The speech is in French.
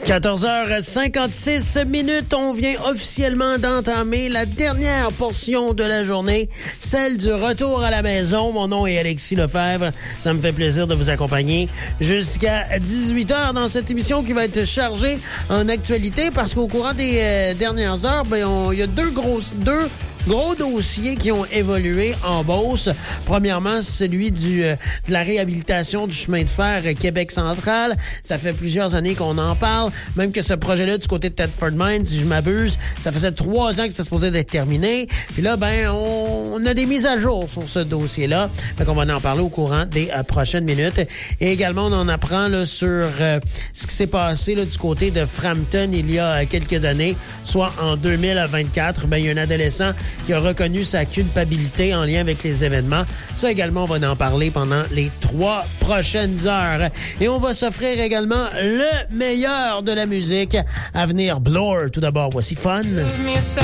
14h56, on vient officiellement d'entamer la dernière portion de la journée, celle du retour à la maison. Mon nom est Alexis Lefebvre. Ça me fait plaisir de vous accompagner jusqu'à 18h dans cette émission qui va être chargée en actualité parce qu'au courant des dernières heures, il y a deux gros dossiers qui ont évolué en Beauce. Premièrement, celui de la réhabilitation du chemin de fer Québec central. Ça fait plusieurs années qu'on en parle. Même que ce projet-là, du côté de Thetford Mines, si je m'abuse, ça faisait 3 ans que ça se posait d'être terminé. Puis là, on a des mises à jour sur ce dossier-là. Fait qu'on va en parler au courant des prochaines minutes. Et également, on en apprend là, sur ce qui s'est passé là, du côté de Frampton il y a quelques années, soit en 2024. Il y a un adolescent qui a reconnu sa culpabilité en lien avec les événements. Ça également, on va en parler pendant les 3 prochaines heures. Et on va s'offrir également le meilleur de la musique à venir. Blur, tout d'abord, voici Fun.